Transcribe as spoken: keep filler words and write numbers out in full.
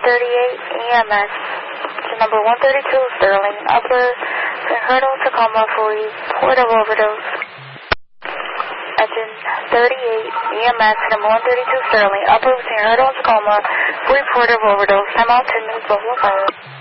thirty-eight E M S to number one thirty-two Sterling, Upper Saint Hurdle, Tacoma for report of overdose. Engine thirty-eight E M S to number one thirty-two Sterling, Upper Saint Hurdle, Tacoma for report of overdose. Time out ten minutes, Buffalo Fire.